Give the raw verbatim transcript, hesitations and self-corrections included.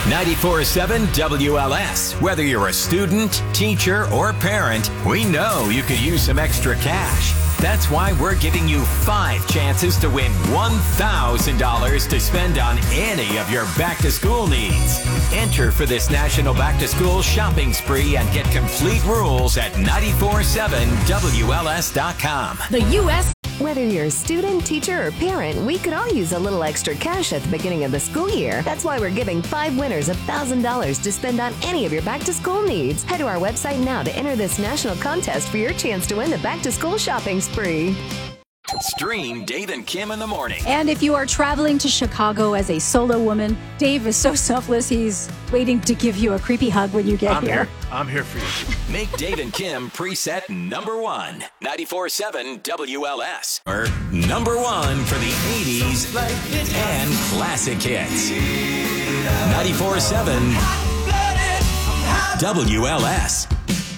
ninety-four point seven W L S. Whether you're a student, teacher, or parent, we know you could use some extra cash. That's why we're giving you five chances to win one thousand dollars to spend on any of your back-to-school needs. Enter for this national back-to-school shopping spree and get complete rules at ninety-four point seven W L S dot com. The U S Whether you're a student, teacher, or parent, we could all use a little extra cash at the beginning of the school year. That's why we're giving five winners one thousand dollars to spend on any of your back-to-school needs. Head to our website now to enter this national contest for your chance to win the back-to-school shopping spree. Stream Dave and Kim in the morning. And if you are traveling to Chicago as a solo woman, Dave is so selfless, he's waiting to give you a creepy hug when you get I'm here. here. I'm here for you. Make Dave and Kim preset number one. ninety-four point seven W L S. Or number one for the eighties and classic hits. ninety-four point seven W L S.